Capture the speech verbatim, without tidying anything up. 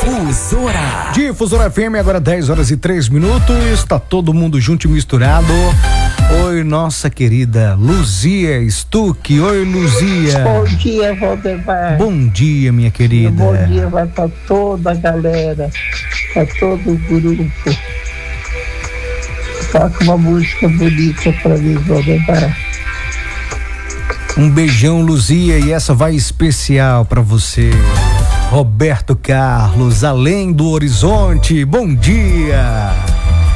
Difusora. Difusora F M, agora dez horas e três minutos. Está todo mundo junto e misturado. Oi, nossa querida Luzia Stuck. Oi, Luzia. Bom dia, Valdemar. Bom dia, minha querida. Bom dia vai para toda a galera, para todo o grupo. Toca uma música bonita para mim, Valdemar. Um beijão, Luzia, e essa vai especial para você. Roberto Carlos, Além do Horizonte. Bom dia.